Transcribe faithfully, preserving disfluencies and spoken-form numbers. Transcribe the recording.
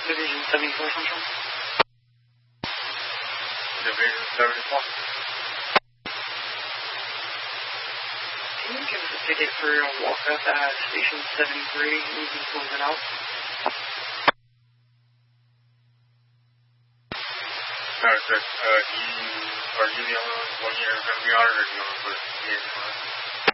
Division seventy-four Central. Division seventy-four. Can you give us a ticket for a walk-up at Station seventy-three? We can close it out. Alright, sir. Uh, you, are you the only one here going to be on it, or do you want to put it in?